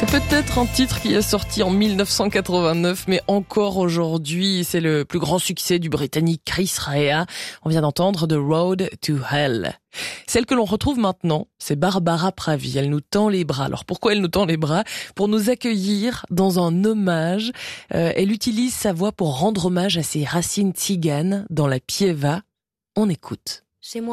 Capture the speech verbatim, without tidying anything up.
C'est peut-être un titre qui est sorti en dix-neuf cent quatre-vingt-neuf, mais encore aujourd'hui, c'est le plus grand succès du Britannique Chris Rea. On vient d'entendre The Road to Hell. Celle que l'on retrouve maintenant, c'est Barbara Pravi. Elle nous tend les bras. Alors pourquoi elle nous tend les bras? Pour nous accueillir dans un hommage. Euh, elle utilise sa voix pour rendre hommage à ses racines tziganes dans la Pieva. On écoute. Chez moi.